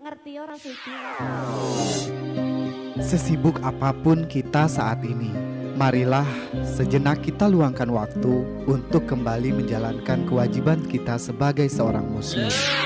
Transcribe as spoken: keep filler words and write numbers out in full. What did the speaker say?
Ngerti ora Siti? Sesibuk apapun kita saat ini, marilah sejenak kita luangkan waktu untuk kembali menjalankan kewajiban kita sebagai seorang muslim.